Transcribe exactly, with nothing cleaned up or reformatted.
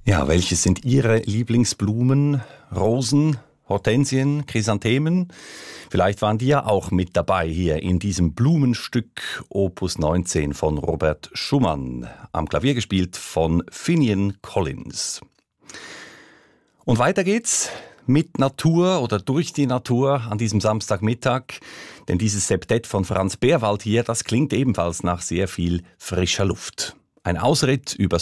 Ja, welches sind Ihre Lieblingsblumen? Rosen, Hortensien, Chrysanthemen? Vielleicht waren die ja auch mit dabei hier in diesem Blumenstück Opus neunzehn von Robert Schumann, am Klavier gespielt von Finian Collins. Und weiter geht's mit Natur oder durch die Natur an diesem Samstagmittag. Denn dieses Septett von Franz Berwald hier, das klingt ebenfalls nach sehr viel frischer Luft. Ein Ausritt übers